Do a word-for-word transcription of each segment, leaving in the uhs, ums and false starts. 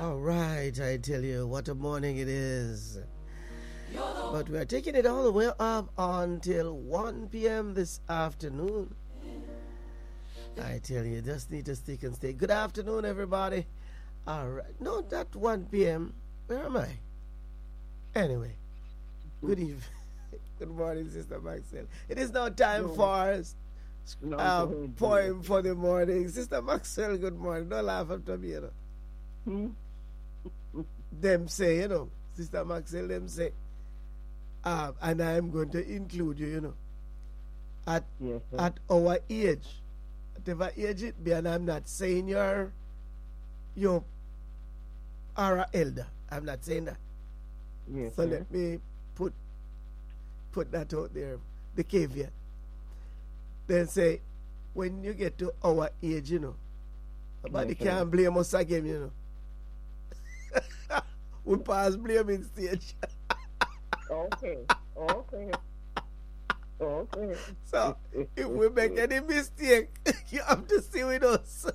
All right, I tell you, what a morning it is. But we are taking it all the way up until one p.m. this afternoon. I tell you, just need to stick and stay. Good afternoon, everybody. All right. No, not one p.m. Where am I? Anyway, good evening. Good morning, Sister Maxwell. It is now time no. for no, uh, poem for the morning. Sister Maxwell, good morning. Don't laugh after me, you know. Hmm? Them say, you know, Sister Maxwell, them say, uh, and I am going to include you, you know, at yes, at our age, whatever age it be, and I'm not saying you're, you are an elder. I'm not saying that. Yes, so sir. let me put put that out there, the caveat. Then say, when you get to our age, you know, nobody yes, can't blame us again, you know. We pass blaming stage. Okay, okay, okay. So, if we make any mistake, you have to see with us.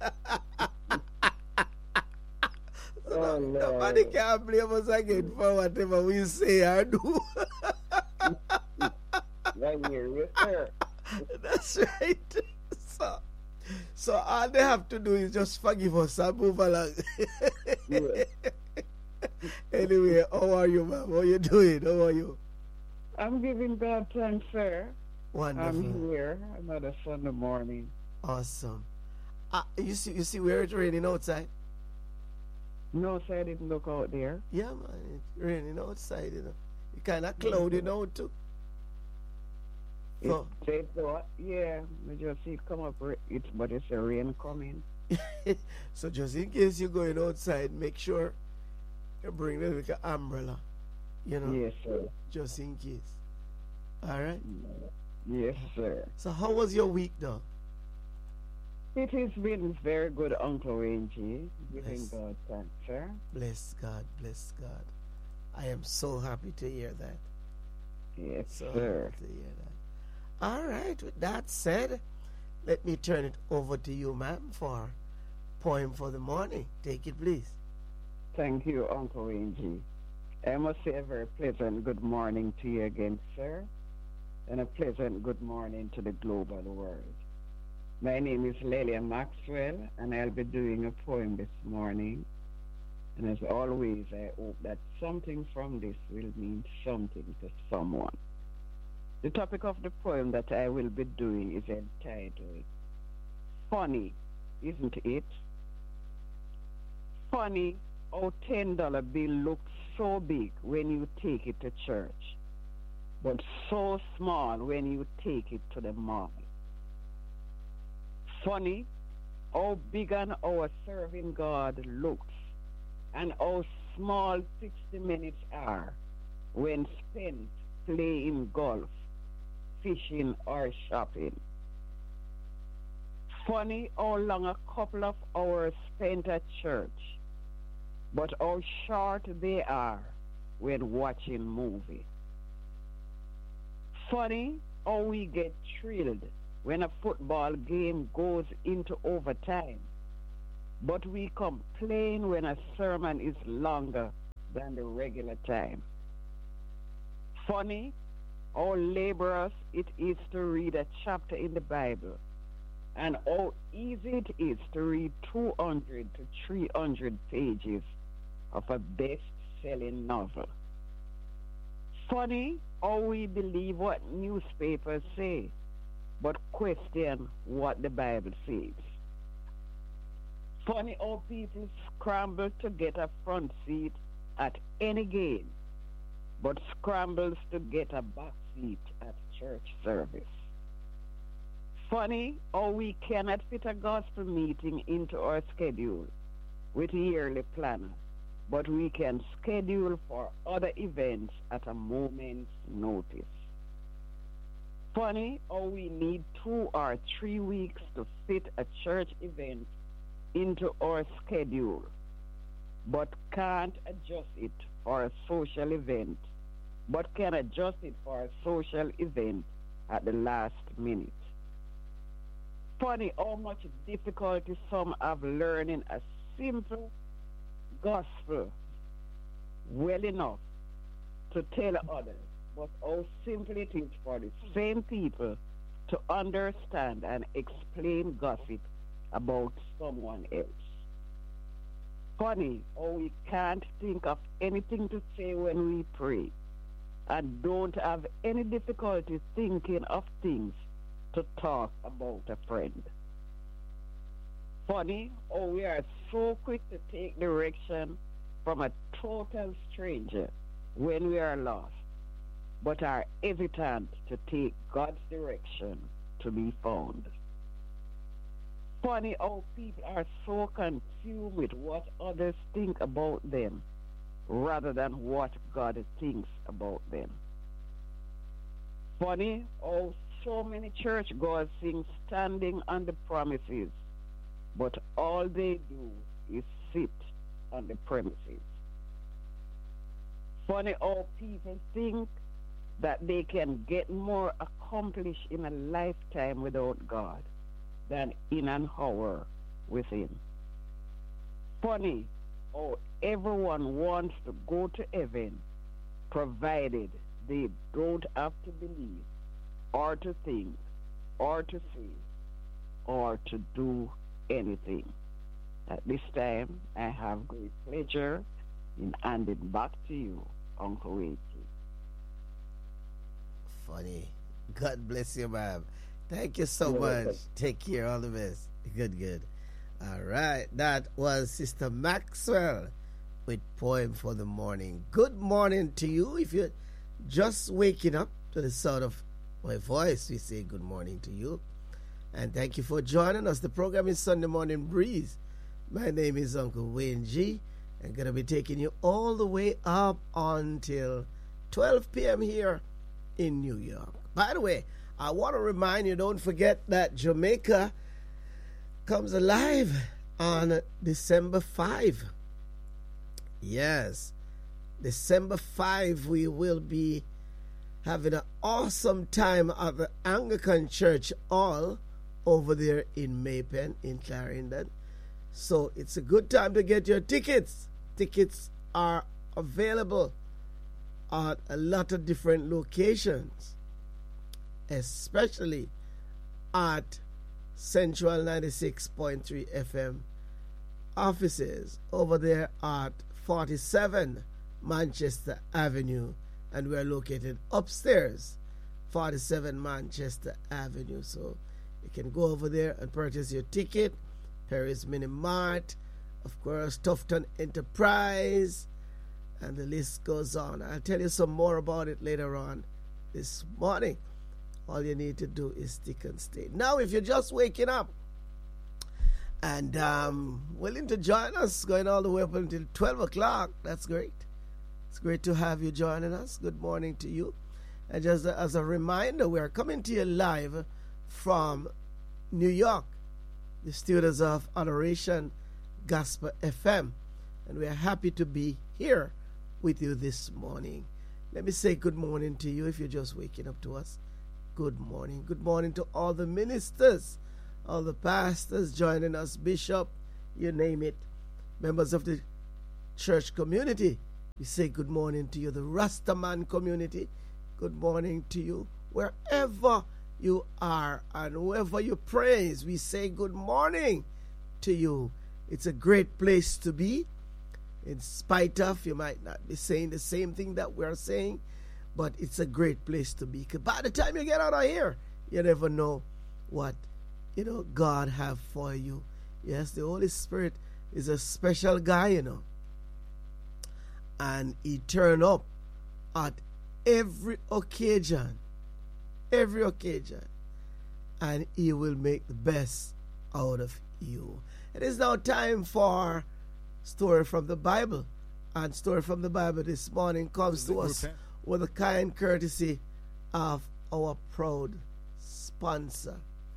So oh, nobody can blame us again for whatever we say or do. That's right. So, so all they have to do is just forgive us and move along. Yeah. Anyway, how are you, ma'am? How are you doing? How are you? I'm giving God thanks, sir. Wonderful. I'm here another Sunday morning. Awesome. Uh, you see, you see where it's raining outside? No, sir, I didn't look out there. Yeah, man, it's raining outside, you know. It's kind of cloudy now, too. So, they thought, yeah, we just see it come up, it's, but it's a rain coming. So just in case you're going outside, make sure you bring a little umbrella, you know. Yes, sir. Just in case. All right? Yes, sir. So how was your week, though? It has been very good, Uncle Angie. Giving God thanks, sir. Bless God, bless God. I am so happy to hear that. Yes, so sir. Happy to hear that. All right, with that said, let me turn it over to you, ma'am, for poem for the morning. Take it, please. Thank you, Uncle Angie. I must say a very pleasant good morning to you again, sir, and a pleasant good morning to the global world. My name is Lillian Maxwell, and I'll be doing a poem this morning. And as always, I hope that something from this will mean something to someone. The topic of the poem that I will be doing is entitled, Funny, Isn't It? Funny how ten dollar bill looks so big when you take it to church, but so small when you take it to the mall. Funny how big an hour serving God looks and how small sixty minutes are when spent playing golf, fishing, or shopping. Funny how long a couple of hours spent at church, but how short they are when watching movie. Funny how we get thrilled when a football game goes into overtime, but we complain when a sermon is longer than the regular time. Funny how laborious it is to read a chapter in the Bible, and how easy it is to read two hundred to three hundred pages of a best-selling novel. Funny how we believe what newspapers say, but question what the Bible says. Funny how people scramble to get a front seat at any game, but scrambles to get a back seat at church service. Funny how we cannot fit a gospel meeting into our schedule with yearly planner, but we can schedule for other events at a moment's notice. Funny how we need two or three weeks to fit a church event into our schedule, but can't adjust it for a social event, but can adjust it for a social event at the last minute. Funny how much difficulty some have learning a simple gospel well enough to tell others, but how simple it is for the same people to understand and explain gossip about someone else. Funny how we can't think of anything to say when we pray and don't have any difficulty thinking of things to talk about a friend. Funny how we are so quick to take direction from a total stranger when we are lost, but are hesitant to take God's direction to be found. Funny how people are so consumed with what others think about them rather than what God thinks about them. Funny how so many churchgoers sing standing on the promises, but all they do is sit on the premises. Funny how people think that they can get more accomplished in a lifetime without God than in an hour with Him. Funny how everyone wants to go to heaven, provided they don't have to believe, or to think, or to say, or to do anything. At this time, I have great pleasure in handing back to you, Uncle Reggie. Funny. God bless you, ma'am. Thank you so You're much. welcome. Take care. All the best. Good, good. All right. That was Sister Maxwell with Poem for the Morning. Good morning to you. If you're just waking up to the sound of my voice, we say good morning to you. And thank you for joining us. The program is Sunday Morning Breeze. My name is Uncle Wayne G. I'm going to be taking you all the way up until twelve p.m. here in New York. By the way, I want to remind you, don't forget that Jamaica comes alive on December fifth. Yes, December fifth, we will be having an awesome time at the Anglican Church Hall over there in Maypen in Clarendon. So it's a good time to get your tickets. Tickets are available at a lot of different locations, especially at Central ninety-six point three F M offices over there at forty-seven Manchester Avenue, and we're located upstairs, forty-seven Manchester Avenue. So you can go over there and purchase your ticket. Harry's Mini Mart, of course, Tufton Enterprise, and the list goes on. I'll tell you some more about it later on this morning. All you need to do is stick and stay. Now, if you're just waking up and um, willing to join us, going all the way up until twelve o'clock, that's great. It's great to have you joining us. Good morning to you. And just as a reminder, we are coming to you live from New York, the studios of Adoration Gospel F M. And we are happy to be here with you this morning. Let me say good morning to you if you're just waking up to us. Good morning. Good morning to all the ministers, all the pastors joining us, bishop, you name it, members of the church community. We say good morning to you, the Rastaman community. Good morning to you, wherever you are and whoever you praise. We say good morning to you. It's a great place to be. In spite of, you might not be saying the same thing that we're saying, but it's a great place to be. Because by the time you get out of here, you never know what, you know, God have for you. Yes, the Holy Spirit is a special guy, you know. And he turn up at every occasion, every occasion, and he will make the best out of you. It is now time for Story from the Bible. And Story from the Bible this morning comes to us with the kind courtesy of our proud sponsor.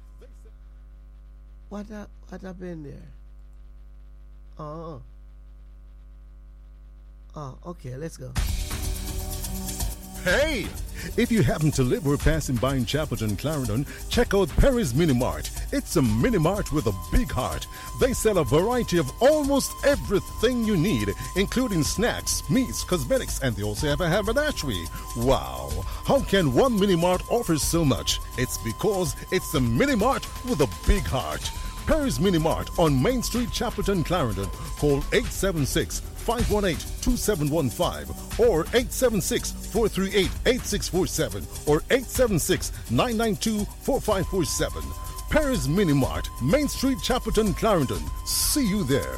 What ha- what happened there? Oh. Oh, okay, let's go. Hey! If you happen to live or passing by in Chapelton, Clarendon, check out Perry's Mini Mart. It's a mini mart with a big heart. They sell a variety of almost everything you need, including snacks, meats, cosmetics, and they also have a haberdashery. Wow! How can one mini mart offer so much? It's because it's a mini mart with a big heart. Perry's Mini Mart on Main Street, Chapelton, Clarendon. Call eight seven six, five one eight, two seven one five or eight seven six, four three eight, eight six four seven or eight seven six, nine nine two, four five four seven. Perry's Mini Mart, Main Street, Chapelton, Clarendon. See you there.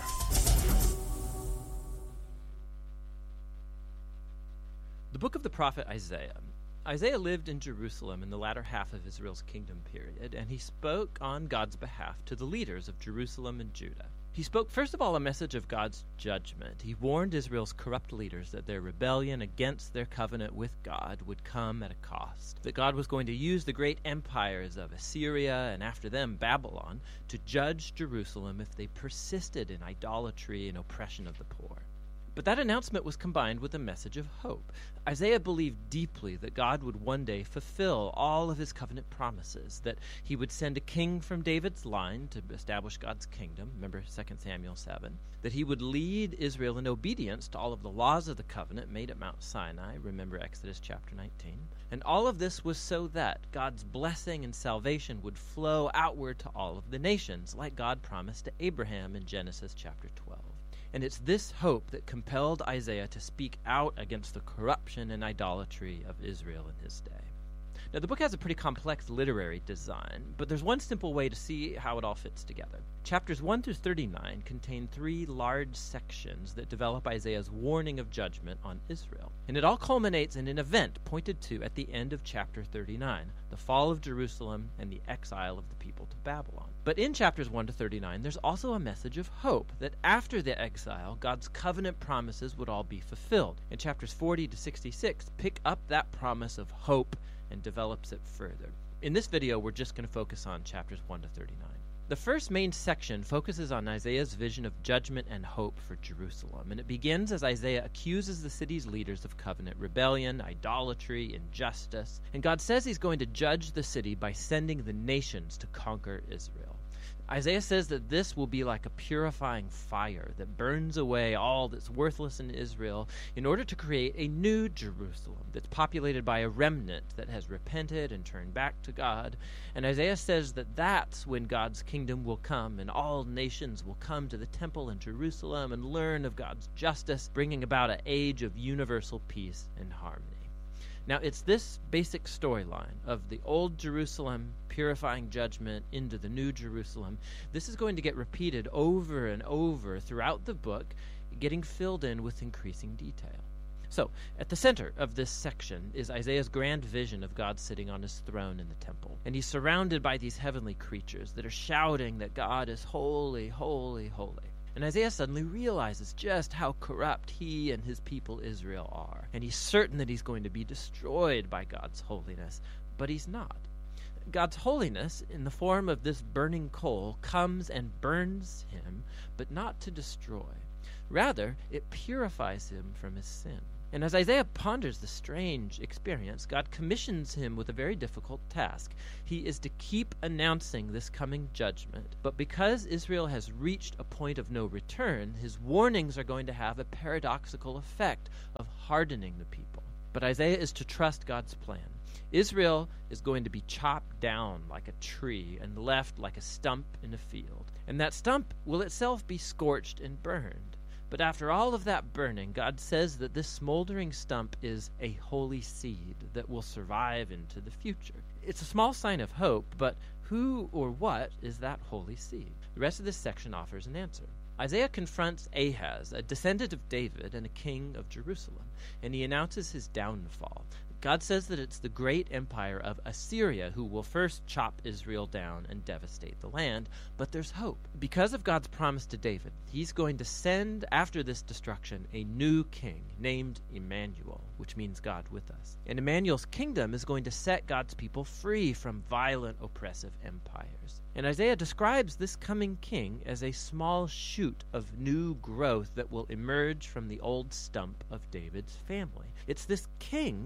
The book of the prophet Isaiah. Isaiah lived in Jerusalem in the latter half of Israel's kingdom period, and he spoke on God's behalf to the leaders of Jerusalem and Judah. He spoke, first of all, a message of God's judgment. He warned Israel's corrupt leaders that their rebellion against their covenant with God would come at a cost, that God was going to use the great empires of Assyria and after them Babylon to judge Jerusalem if they persisted in idolatry and oppression of the poor. But that announcement was combined with a message of hope. Isaiah believed deeply that God would one day fulfill all of his covenant promises, that he would send a king from David's line to establish God's kingdom, remember Second Samuel seven, that he would lead Israel in obedience to all of the laws of the covenant made at Mount Sinai, remember Exodus chapter nineteen. And all of this was so that God's blessing and salvation would flow outward to all of the nations, like God promised to Abraham in Genesis chapter twelve. And it's this hope that compelled Isaiah to speak out against the corruption and idolatry of Israel in his day. Now, the book has a pretty complex literary design, but there's one simple way to see how it all fits together. Chapters one through thirty-nine contain three large sections that develop Isaiah's warning of judgment on Israel. And it all culminates in an event pointed to at the end of chapter thirty-nine, the fall of Jerusalem and the exile of the people to Babylon. But in chapters one to thirty-nine, there's also a message of hope that after the exile, God's covenant promises would all be fulfilled. And chapters forty to sixty-six pick up that promise of hope and develops it further. In this video, we're just going to focus on chapters one to thirty-nine. The first main section focuses on Isaiah's vision of judgment and hope for Jerusalem, and it begins as Isaiah accuses the city's leaders of covenant rebellion, idolatry, injustice, and God says he's going to judge the city by sending the nations to conquer Israel. Isaiah says that this will be like a purifying fire that burns away all that's worthless in Israel in order to create a new Jerusalem that's populated by a remnant that has repented and turned back to God. And Isaiah says that that's when God's kingdom will come and all nations will come to the temple in Jerusalem and learn of God's justice, bringing about an age of universal peace and harmony. Now, it's this basic storyline of the old Jerusalem purifying judgment into the new Jerusalem. This is going to get repeated over and over throughout the book, getting filled in with increasing detail. So, at the center of this section is Isaiah's grand vision of God sitting on his throne in the temple. And he's surrounded by these heavenly creatures that are shouting that God is holy, holy, holy. And Isaiah suddenly realizes just how corrupt he and his people Israel are. And he's certain that he's going to be destroyed by God's holiness, but he's not. God's holiness, in the form of this burning coal, comes and burns him, but not to destroy. Rather, it purifies him from his sin. And as Isaiah ponders the strange experience, God commissions him with a very difficult task. He is to keep announcing this coming judgment. But because Israel has reached a point of no return, his warnings are going to have a paradoxical effect of hardening the people. But Isaiah is to trust God's plan. Israel is going to be chopped down like a tree and left like a stump in a field. And that stump will itself be scorched and burned. But after all of that burning, God says that this smoldering stump is a holy seed that will survive into the future. It's a small sign of hope, but who or what is that holy seed? The rest of this section offers an answer. Isaiah confronts Ahaz, a descendant of David and a king of Jerusalem, and he announces his downfall. God says that it's the great empire of Assyria who will first chop Israel down and devastate the land, but there's hope. Because of God's promise to David, he's going to send after this destruction a new king named Emmanuel, which means God with us. And Emmanuel's kingdom is going to set God's people free from violent, oppressive empires. And Isaiah describes this coming king as a small shoot of new growth that will emerge from the old stump of David's family. It's this king that's the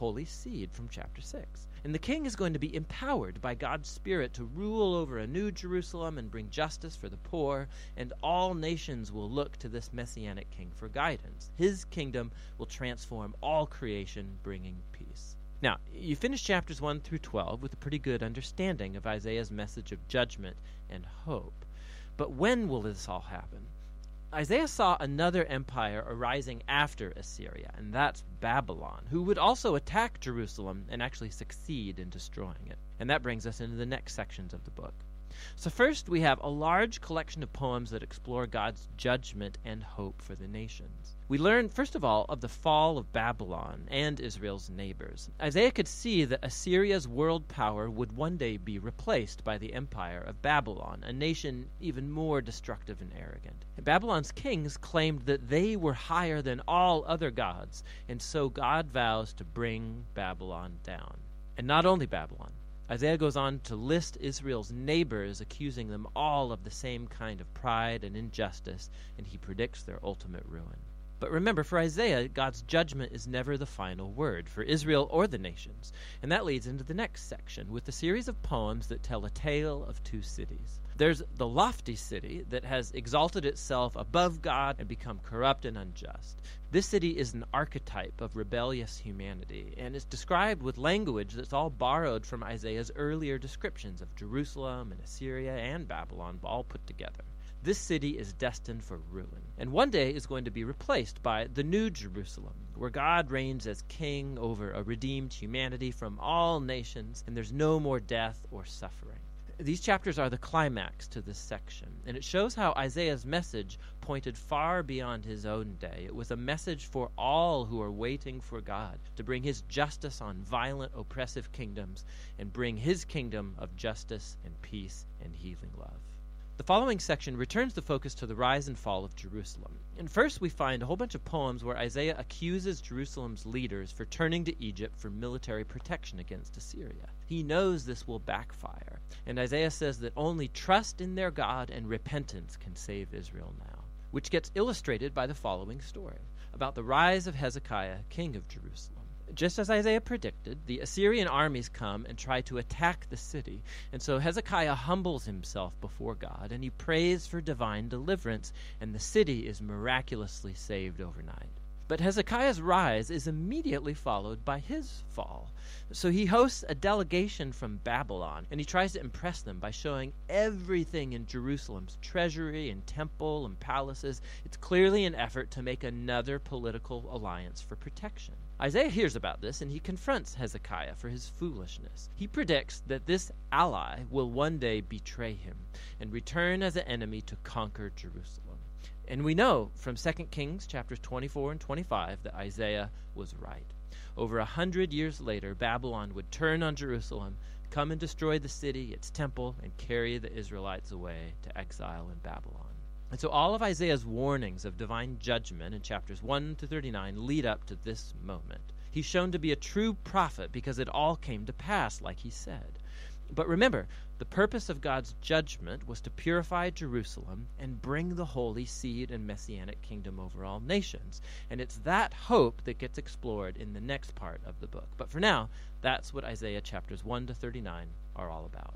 holy seed from chapter six. And the king is going to be empowered by God's Spirit to rule over a new Jerusalem and bring justice for the poor, and all nations will look to this messianic king for guidance. His kingdom will transform all creation, bringing peace. Now, you finish chapters one through twelve with a pretty good understanding of Isaiah's message of judgment and hope. But when will this all happen? Isaiah saw another empire arising after Assyria, and that's Babylon, who would also attack Jerusalem and actually succeed in destroying it. And that brings us into the next sections of the book. So first, we have a large collection of poems that explore God's judgment and hope for the nations. We learn, first of all, of the fall of Babylon and Israel's neighbors. Isaiah could see that Assyria's world power would one day be replaced by the empire of Babylon, a nation even more destructive and arrogant. Babylon's kings claimed that they were higher than all other gods, and so God vows to bring Babylon down. And not only Babylon. Isaiah goes on to list Israel's neighbors, accusing them all of the same kind of pride and injustice, and he predicts their ultimate ruin. But remember, for Isaiah, God's judgment is never the final word for Israel or the nations. And that leads into the next section with a series of poems that tell a tale of two cities. There's the lofty city that has exalted itself above God and become corrupt and unjust. This city is an archetype of rebellious humanity, and is described with language that's all borrowed from Isaiah's earlier descriptions of Jerusalem and Assyria and Babylon, all put together. This city is destined for ruin, and one day is going to be replaced by the New Jerusalem, where God reigns as king over a redeemed humanity from all nations, and there's no more death or suffering. These chapters are the climax to this section, and it shows how Isaiah's message pointed far beyond his own day. It was a message for all who are waiting for God to bring his justice on violent, oppressive kingdoms and bring his kingdom of justice and peace and healing love. The following section returns the focus to the rise and fall of Jerusalem. And first we find a whole bunch of poems where Isaiah accuses Jerusalem's leaders for turning to Egypt for military protection against Assyria. He knows this will backfire, and Isaiah says that only trust in their God and repentance can save Israel now, which gets illustrated by the following story about the rise of Hezekiah, king of Jerusalem. Just as Isaiah predicted, the Assyrian armies come and try to attack the city, and so Hezekiah humbles himself before God, and he prays for divine deliverance, and the city is miraculously saved overnight. But Hezekiah's rise is immediately followed by his fall. So he hosts a delegation from Babylon, and he tries to impress them by showing everything in Jerusalem's treasury and temple and palaces. It's clearly an effort to make another political alliance for protection. Isaiah hears about this, and he confronts Hezekiah for his foolishness. He predicts that this ally will one day betray him and return as an enemy to conquer Jerusalem. And we know from Second Kings chapters twenty-four and twenty-five that Isaiah was right. Over a hundred years later, Babylon would turn on Jerusalem, come and destroy the city, its temple, and carry the Israelites away to exile in Babylon. And so all of Isaiah's warnings of divine judgment in chapters one to thirty-nine lead up to this moment. He's shown to be a true prophet because it all came to pass like he said. But remember, the purpose of God's judgment was to purify Jerusalem and bring the holy seed and messianic kingdom over all nations. And it's that hope that gets explored in the next part of the book. But for now, that's what Isaiah chapters one to thirty-nine are all about.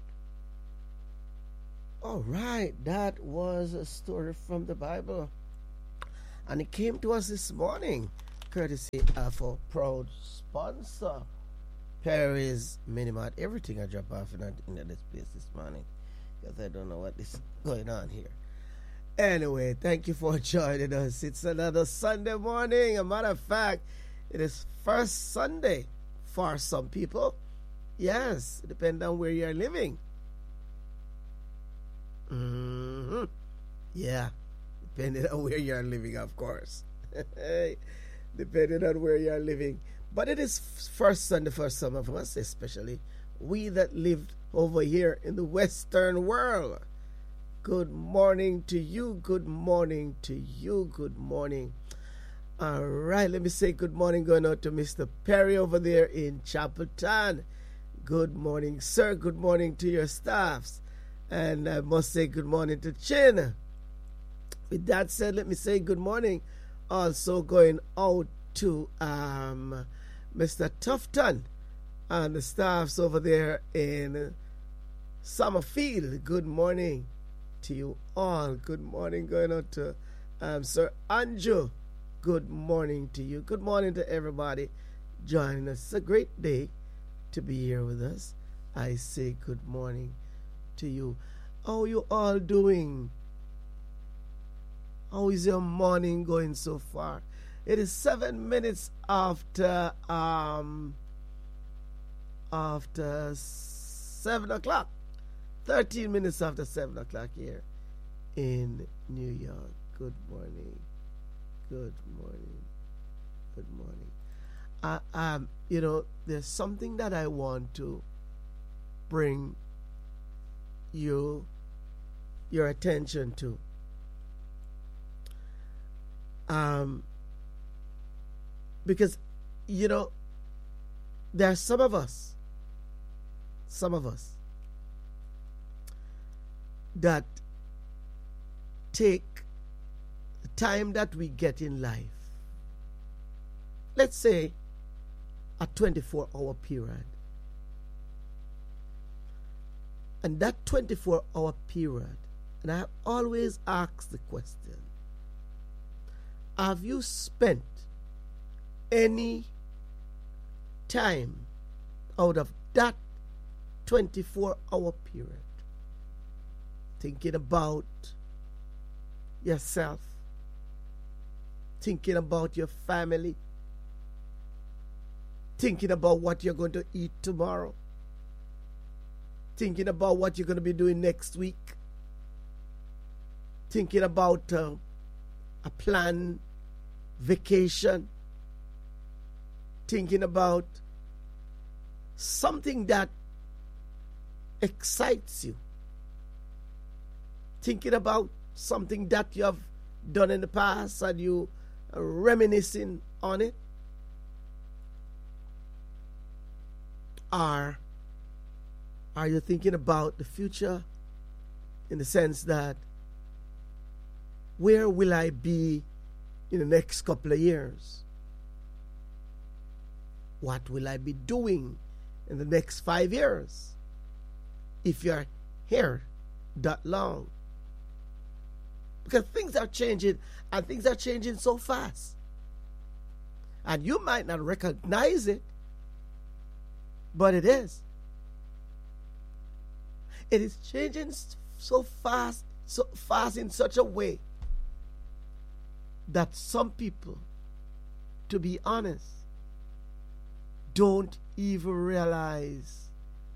All right, that was a story from the Bible, and it came to us this morning, courtesy of our proud sponsor, Perry's Minimart. Everything I drop off in, a, in this place this morning, because I don't know what is going on here. Anyway, thank you for joining us. It's another Sunday morning. A matter of fact, it is first Sunday for some people. Yes, depending on where you're living. Mm-hmm. Yeah, depending on where you're living, of course. Depending on where you're living. But it is first Sunday for some of us, especially we that lived over here in the Western world. Good morning to you, good morning to you, good morning. All right, let me say good morning going out to Mister Perry over there in Chapelton. Good morning, sir. Good morning to your staffs. And I must say good morning to Chin. With that said, let me say good morning also going out to um, Mister Tufton and the staffs over there in Summerfield. Good morning to you all. Good morning going out to um, Sir Andrew. Good morning to you. Good morning to everybody joining us. It's a great day to be here with us. I say good morning to you. How you all doing? How is your morning going so far? It is seven minutes after um after seven o'clock. Thirteen minutes after seven o'clock here in New York. Good morning. Good morning. Good morning. Uh, um, you know, there's something that I want to bring you your attention to. Um, because, you know, there are some of us, some of us, that take the time that we get in life, let's say a twenty-four hour period, and that twenty-four hour period, and I always ask the question, have you spent any time out of that twenty-four hour period thinking about yourself, thinking about your family, thinking about what you're going to eat tomorrow, thinking about what you're going to be doing next week, thinking about uh, a planned vacation, thinking about something that excites you, thinking about something that you have done in the past and you are reminiscing on it? Or are you thinking about the future in the sense that where will I be in the next couple of years? What will I be doing in the next five years if you're here that long? Because things are changing, and things are changing so fast. And you might not recognize it, but it is. It is changing so fast, so fast in such a way that some people, to be honest, don't even realize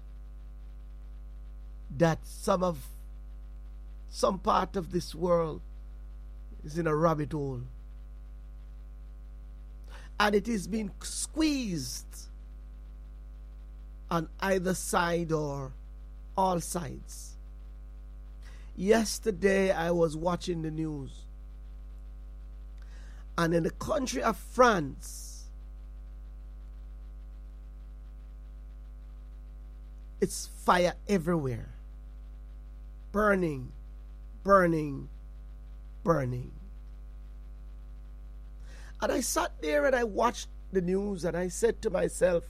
that some of some part of this world is in a rabbit hole, and it is being squeezed on either side or all sides. Yesterday I was watching the news, and in the country of France, it's fire everywhere. Burning, burning, burning. And I sat there and I watched the news and I said to myself,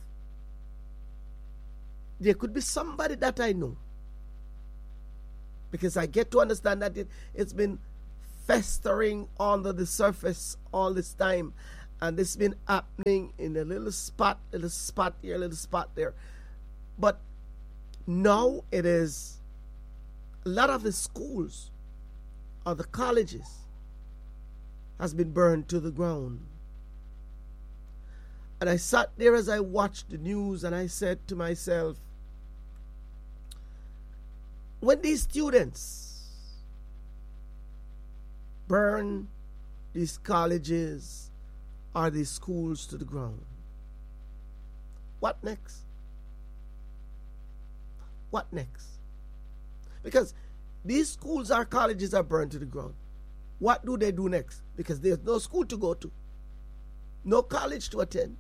there could be somebody that I know. Because I get to understand that it, it's been festering under the surface all this time. And this has been happening in a little spot, little spot here, little spot there. But now it is a lot of the schools or the colleges has been burned to the ground. And I sat there as I watched the news and I said to myself, when these students burn these colleges or these schools to the ground, what next? What next? Because these schools or colleges are burned to the ground. What do they do next? Because there's no school to go to, no college to attend.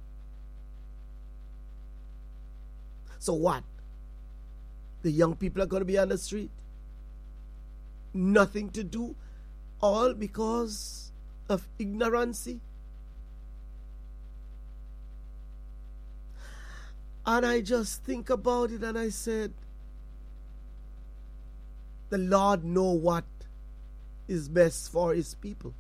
So what? The young people are going to be on the street. Nothing to do, all because of ignorancy. And I just think about it and I said, the Lord know what is best for his people.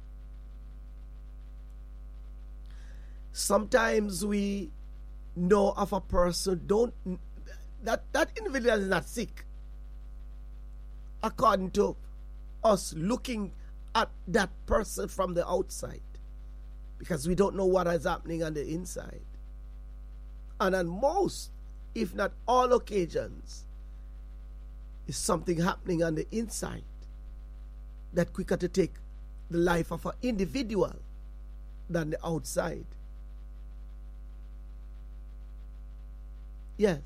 Sometimes we know of a person, don't that, that individual is not sick, according to us looking at that person from the outside, because we don't know what is happening on the inside. And on most, if not all occasions, is something happening on the inside that quicker to take the life of an individual than the outside. Yes.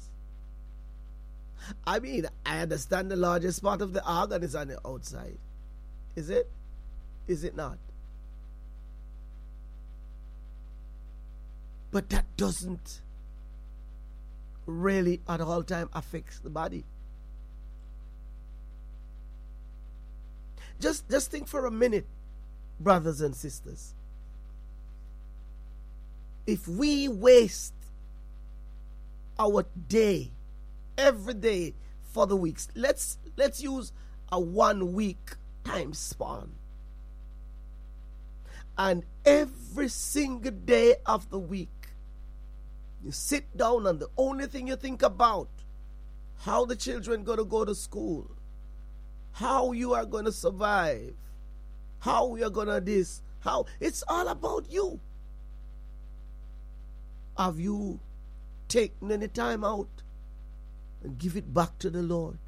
I mean, I understand the largest part of the organ is on the outside. Is it? Is it not? But that doesn't really at all time affects the body. Just, just think for a minute, brothers and sisters. If we waste our day, every day for the weeks, let's let's use a one week time span. And every single day of the week, you sit down and the only thing you think about, how the children going to go to school, how you are going to survive, how you are going to this, how it's all about you. Have you taken any time out and give it back to the Lord?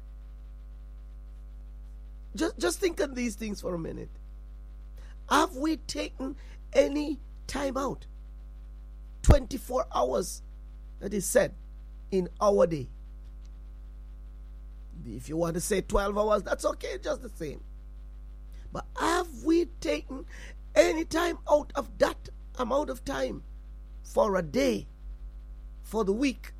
Just, just think on these things for a minute. Have we taken any time out? twenty-four hours, that is said, in our day. If you want to say twelve hours, that's okay, just the same. But have we taken any time out of that amount of time for a day, for the week,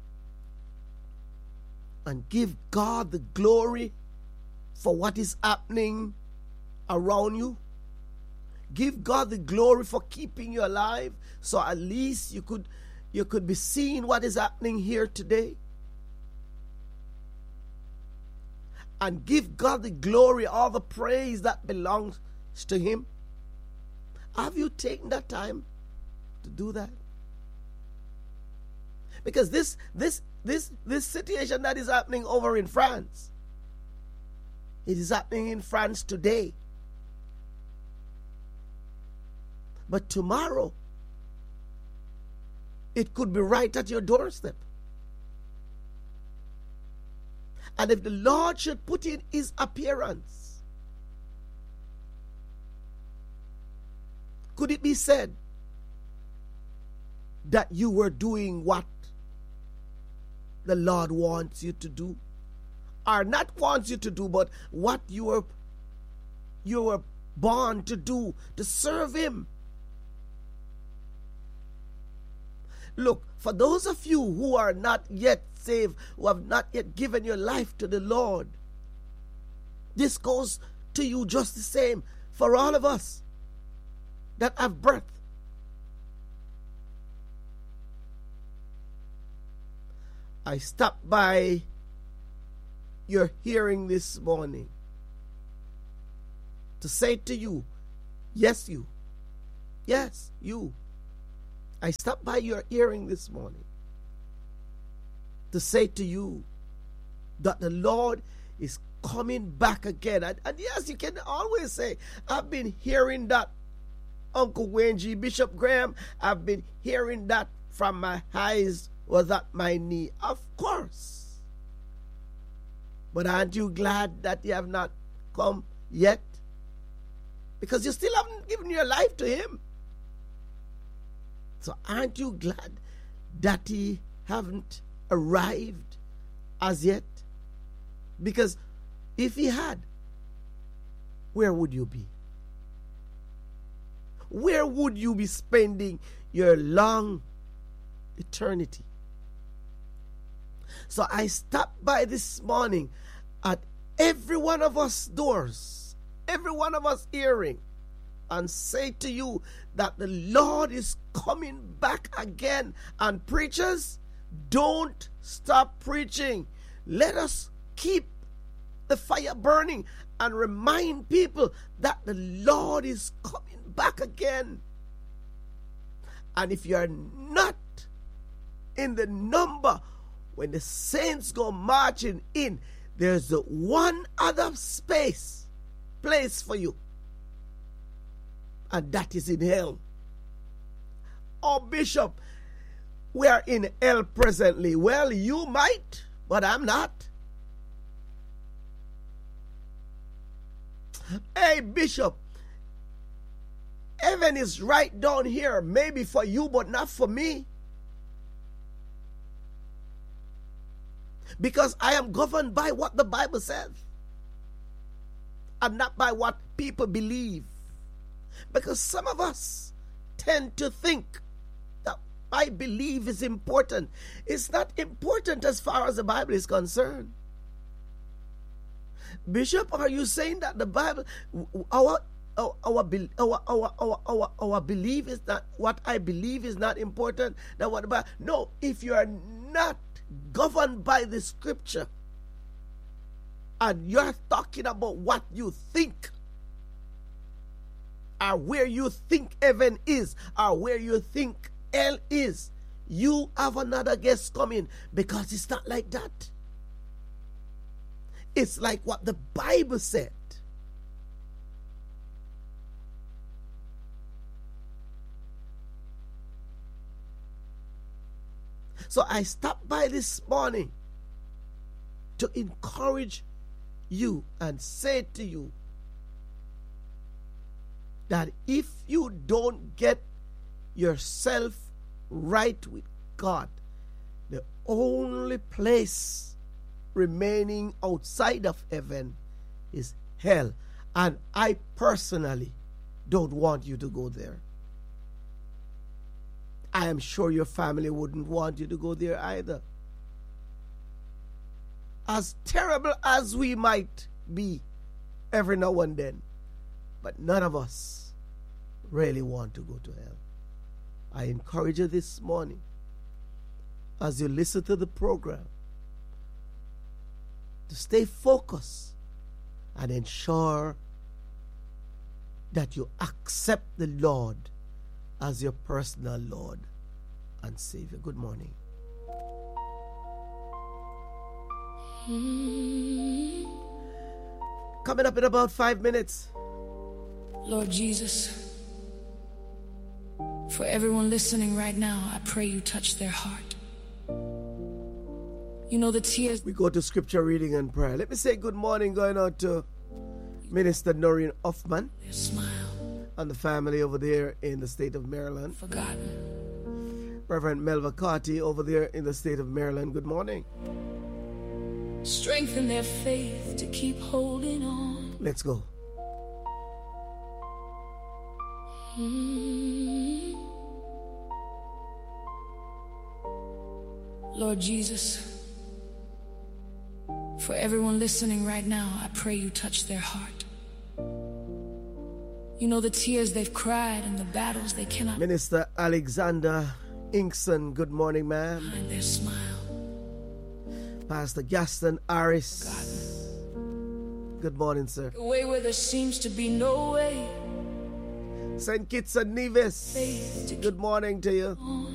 and give God the glory for what is happening around you? Give God the glory for keeping you alive, so at least you could you could be seeing what is happening here today. And give God the glory, all the praise that belongs to him. Have you taken that time to do that? Because this this this this situation that is happening over in France, it is happening in France today. But tomorrow, it could be right at your doorstep. And if the Lord should put in his appearance, could it be said that you were doing what the Lord wants you to do? Or not wants you to do, but what you were, you were born to do, to serve him. Look, for those of you who are not yet saved, who have not yet given your life to the Lord, this goes to you just the same. For all of us that have breath, I stopped by your hearing this morning to say to you, yes, you, yes, you. I stopped by your hearing this morning to say to you that the Lord is coming back again. And, and yes, you can always say, I've been hearing that, Uncle Wayne G. Bishop Graham. I've been hearing that from my highs was at my knee. Of course. But aren't you glad that you have not come yet? Because you still haven't given your life to him. So aren't you glad that he haven't arrived as yet? Because if he had, where would you be? Where would you be spending your long eternity? So I stopped by this morning at every one of us doors, every one of us hearing, and say to you that the Lord is coming back again. And preachers, Don't stop preaching. Let us keep the fire burning and remind people that the Lord is coming back again. And if you are not in the number when the saints go marching in, there's the one other space, place for you, and that is in hell. Oh, Bishop, we are in hell presently. Well, you might, but I'm not. Hey, Bishop, heaven is right down here, maybe for you, but not for me. Because I am governed by what the Bible says and not by what people believe. Because some of us tend to think that I believe is important. It's not important as far as the Bible is concerned. Bishop, are you saying that the Bible, our our our our our our, our, our belief is not, what I believe is not important than what the Bible? No, if you are not governed by the scripture and you're talking about what you think or where you think heaven is or where you think hell is, you have another guest coming, because it's not like that. It's like what the Bible said. So I stopped by this morning to encourage you and say to you that if you don't get yourself right with God, the only place remaining outside of heaven is hell. And I personally don't want you to go there. I am sure your family wouldn't want you to go there either. As terrible as we might be every now and then, but none of us really want to go to hell. I encourage you this morning, as you listen to the program, to stay focused and ensure that you accept the Lord as your personal Lord and Savior. Good morning. Mm-hmm. Coming up in about five minutes. Lord Jesus, for everyone listening right now, I pray you touch their heart. You know the tears. We go to scripture reading and prayer. Let me say good morning going out to Minister Noreen Hoffman. Their smile. And the family over there in the state of Maryland. Forgotten. Reverend Melva Carty over there in the state of Maryland. Good morning. Strengthen their faith to keep holding on. Let's go. Mm-hmm. Lord Jesus, for everyone listening right now, I pray you touch their heart. You know the tears they've cried and the battles they cannot. Minister Alexander Inkson, good morning, ma'am. Behind their smile. Pastor Gaston Aris. Forgotten. Good morning, sir. The way where there seems to be no way. Saint Kitts and Nevis. Good morning to you.